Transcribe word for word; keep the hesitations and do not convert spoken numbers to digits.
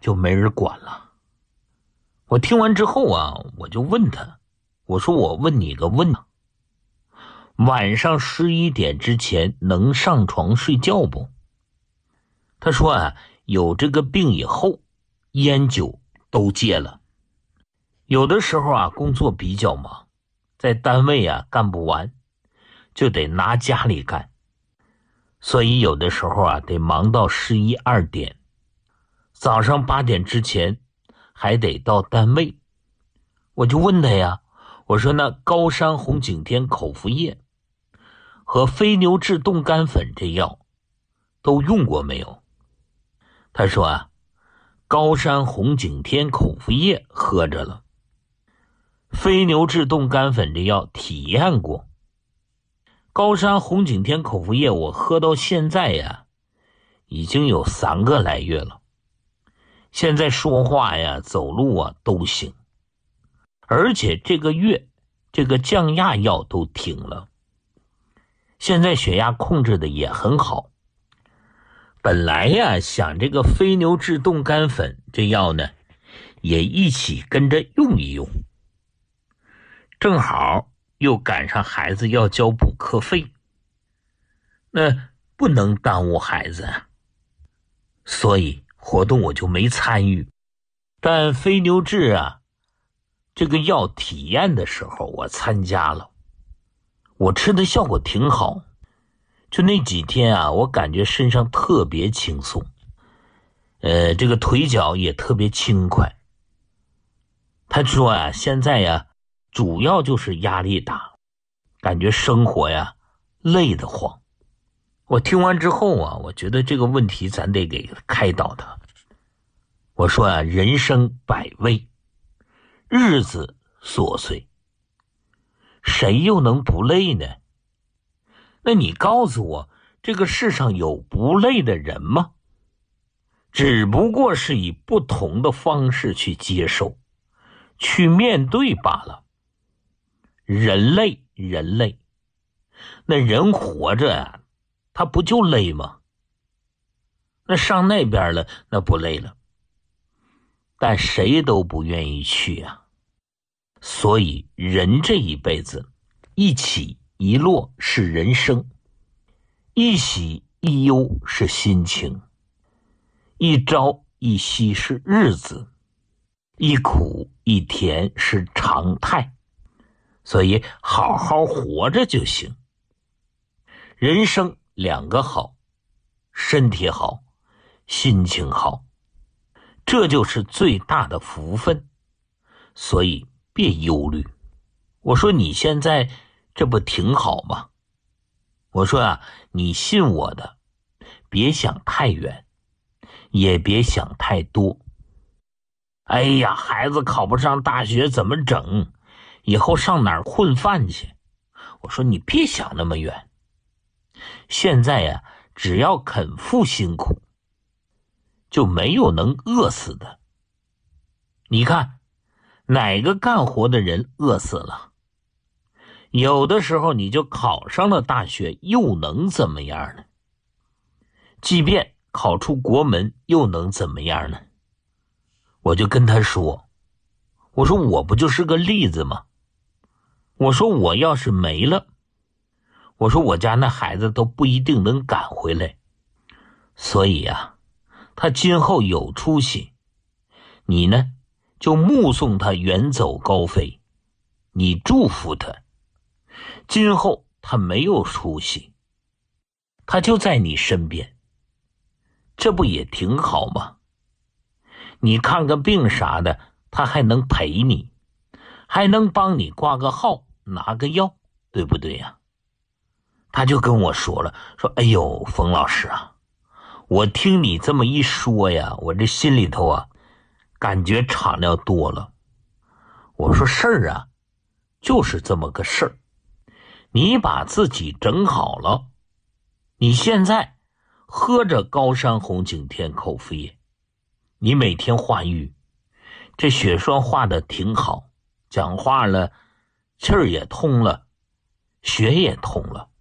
就没人管了。我听完之后啊，我就问他，我说我问你个问题，晚上十一点之前能上床睡觉不？他说啊，有这个病以后，烟酒都戒了。有的时候啊，工作比较忙，在单位啊干不完，就得拿家里干，所以有的时候啊得忙到十一二点，早上八点之前还得到单位。我就问他呀，我说那高山红景天口服液和飞牛治冻干粉这药都用过没有？他说啊，高山红景天口服液喝着了，飞牛治冻干粉这药体验过。高山红景天口服液我喝到现在呀，已经有三个来月了，现在说话呀走路啊都行，而且这个月这个降压药都停了，现在血压控制的也很好。本来呀想这个飞牛治冻干粉这药呢也一起跟着用一用，正好又赶上孩子要交补课费，那不能耽误孩子啊，所以活动我就没参与。但飞牛治啊这个药体验的时候我参加了，我吃的效果挺好，就那几天啊我感觉身上特别轻松，呃，这个腿脚也特别轻快。他说啊，现在呀主要就是压力大，感觉生活呀累得慌。我听完之后啊，我觉得这个问题咱得给开导他。我说啊，人生百味，日子琐碎，谁又能不累呢？那你告诉我，这个世上有不累的人吗？只不过是以不同的方式去接受，去面对罢了。人累人累，那人活着啊，他不就累吗？那上那边了，那不累了，但谁都不愿意去啊。所以人这一辈子，一起一落是人生，一喜一忧是心情，一朝一夕是日子，一苦一甜是常态。所以好好活着就行。人生两个好，身体好，心情好，这就是最大的福分。所以别忧虑。我说你现在这不挺好吗？我说啊，你信我的，别想太远，也别想太多。哎呀，孩子考不上大学怎么整？以后上哪儿混饭去？我说你别想那么远。现在呀，只要肯付辛苦，就没有能饿死的。你看，哪个干活的人饿死了？有的时候你就考上了大学，又能怎么样呢？即便考出国门，又能怎么样呢？我就跟他说，我说我不就是个例子吗？我说我要是没了，我说我家那孩子都不一定能赶回来。所以啊，他今后有出息，你呢就目送他远走高飞，你祝福他。今后他没有出息，他就在你身边，这不也挺好吗？你看个病啥的，他还能陪你，还能帮你挂个号拿个药，对不对呀？他就跟我说了，说哎呦冯老师啊，我听你这么一说呀，我这心里头啊感觉敞亮多了。我说事儿啊就是这么个事儿，你把自己整好了，你现在喝着高山红景天口服液，你每天化瘀，这血栓化的挺好，讲话了气儿也通了，血也通了，